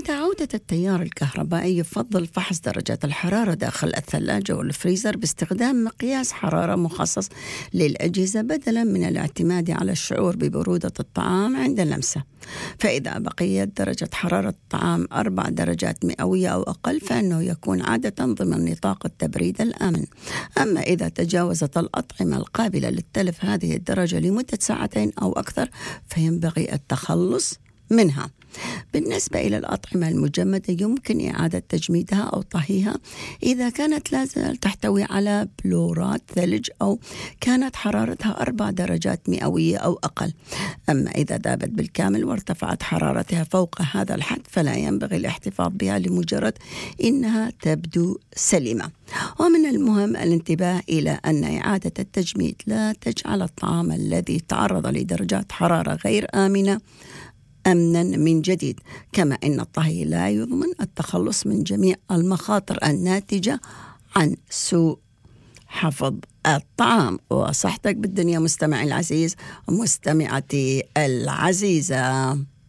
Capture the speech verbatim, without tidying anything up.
بعد عودة التيار الكهربائي يفضل فحص درجة الحرارة داخل الثلاجة والفريزر باستخدام مقياس حرارة مخصص للأجهزة بدلا من الاعتماد على الشعور ببرودة الطعام عند لمسه. فإذا بقيت درجة حرارة الطعام أربع درجات مئوية أو أقل فإنه يكون عادة ضمن نطاق التبريد الآمن. أما إذا تجاوزت الأطعمة القابلة للتلف هذه الدرجة لمدة ساعتين أو أكثر فينبغي التخلص منها. بالنسبة إلى الأطعمة المجمدة يمكن إعادة تجميدها أو طهيها إذا كانت لا زال تحتوي على بلورات ثلج أو كانت حرارتها أربع درجات مئوية أو أقل. أما إذا ذابت بالكامل وارتفعت حرارتها فوق هذا الحد فلا ينبغي الاحتفاظ بها لمجرد إنها تبدو سليمة. ومن المهم الانتباه إلى أن إعادة التجميد لا تجعل الطعام الذي تعرض لدرجات حرارة غير آمنة أمنا من جديد. كما أن الطهي لا يضمن التخلص من جميع المخاطر الناتجة عن سوء حفظ الطعام. وصحتك بالدنيا مستمعي العزيز ومستمعتي العزيزة.